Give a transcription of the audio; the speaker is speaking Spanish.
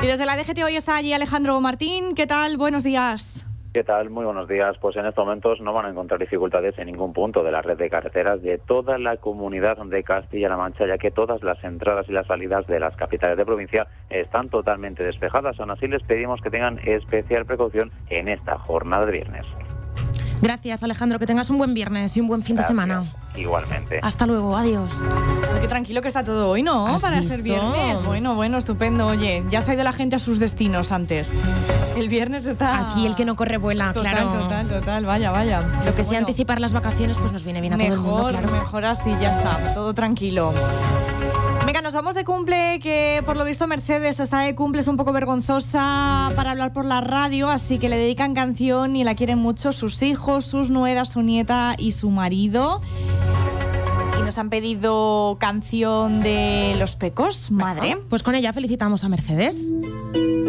Y desde la DGT hoy está allí Alejandro Martín. ¿Qué tal? Buenos días. ¿Qué tal? Muy buenos días. Pues en estos momentos no van a encontrar dificultades en ningún punto de la red de carreteras de toda la comunidad de Castilla-La Mancha, ya que todas las entradas y las salidas de las capitales de provincia están totalmente despejadas. Aún así les pedimos que tengan especial precaución en esta jornada de viernes. Gracias, Alejandro. Que tengas un buen viernes y un buen fin de semana. Igualmente. Hasta luego. Adiós. Qué tranquilo que está todo hoy, ¿no? ¿Has Para visto? ser viernes. Bueno, estupendo. Oye, ya se ha ido la gente a sus destinos antes. El viernes está... Aquí el que no corre vuela, claro. Total. Vaya. Lo que sea anticipar las vacaciones, pues nos viene bien a todo el mundo, claro. Mejor así, ya está. Todo tranquilo. Venga, nos vamos de cumple, que por lo visto Mercedes está de cumple, es un poco vergonzosa para hablar por la radio, así que le dedican canción y la quieren mucho sus hijos, sus nueras, su nieta y su marido. Y nos han pedido canción de Los Pecos, madre. Pues con ella felicitamos a Mercedes.